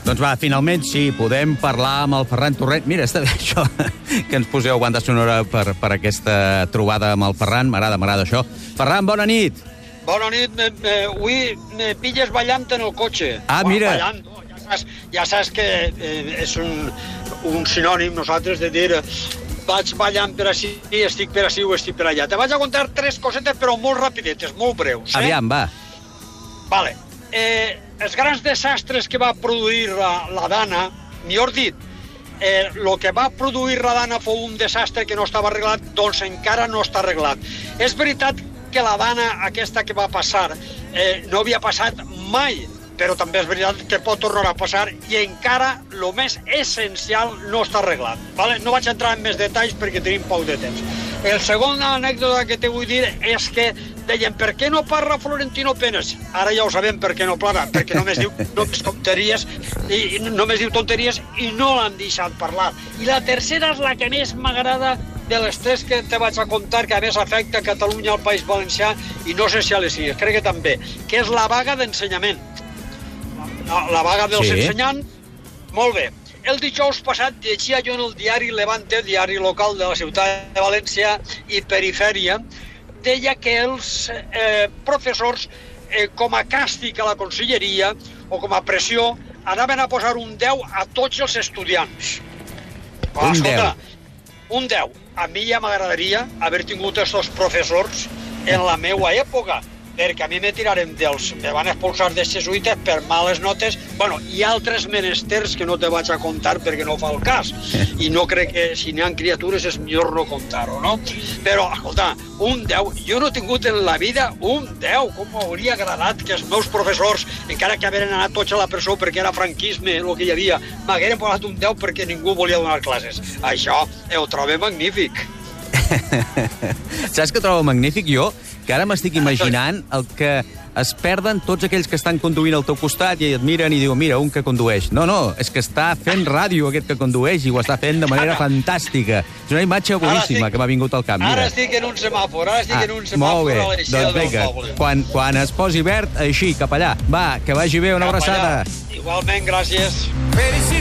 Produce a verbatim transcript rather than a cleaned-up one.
Doncs va, finalment sí, podem parlar amb el Ferran Torrent. Mira, està bé això, que ens poseu banda sonora per, per aquesta trobada amb el Ferran. M'agrada, m'agrada això. Ferran, bona nit. Bona nit. Me, me, avui me pilles ballant en el cotxe. Ah, mira. Ballant, no, ja, saps, ja saps que eh, és un, un sinònim, nosaltres, de dir vaig ballant per així, estic per així o estic per allà. Te vaig a contar tres cosetes, però molt rapidetes, molt breus. Eh? Aviam, va. Vale. Eh, els grans desastres que va produir la, la Dana, millor dit, eh, el que va produir la Dana fou un desastre que no estava arreglat, doncs encara no està arreglat. És veritat que la Dana, aquesta que va passar, eh, no havia passat mai, però també és veritat que pot tornar a passar i encara el més essencial no està arreglat. Vale? No vaig entrar en més detalls perquè tenim poc de temps. El segon anècdota que te vull dir és que deien, per què no parla Florentino Penes? Ara ja ho sabem per què no parla, perquè només diu només tonteries i només diu tonteries i no l'han deixat parlar. I la tercera és la que més m'agrada de les tres que te vaig a contar, que a més afecta Catalunya al País Valencià i no sé si a les illes, crec que també, que és la vaga d'ensenyament. La, la vaga dels sí. ensenyants, molt bé. El dijous passat llegia jo en el diari Levante, diari local de la ciutat de València i perifèria, deia que els eh, professors, eh, com a càstig a la conselleria o com a pressió, anaven a posar un deu a tots els estudiants. Un escolta, deu. Un deu. A mi ja m'agradaria haver tingut aquests professors en la meua època, perquè a mi me tiraren dels... Me van expulsar dels jesuïtes per males notes, bueno, i altres menesters que no te vaig a contar perquè no fa el cas. I no crec que si n'hi ha criatures és millor no contar-ho, no? Però, escolta, un deu, jo no he tingut en la vida un deu. Com m'hauria agradat que els meus professors, encara que haveren anat tots a la presó perquè era franquisme el que hi havia, m'hagueren posat un deu perquè ningú volia donar classes. Això ho trobo magnífic. Saps què trobo magnífic, jo? Que ara m'estic imaginant el que es perden tots aquells que estan conduint al teu costat i et miren i diuen, mira, un que condueix. No, no, és que està fent ràdio aquest que condueix i ho està fent de manera fantàstica. És una imatge boníssima que m'ha vingut al cap. Mira. Ara estic en un semàfor, ara estic ah, en un semàfor a l'Eixida doncs del vinga, poble. Quan, quan es posi verd, així, cap allà. Va, que vagi bé, una Cap abraçada. allà. Igualment, gràcies.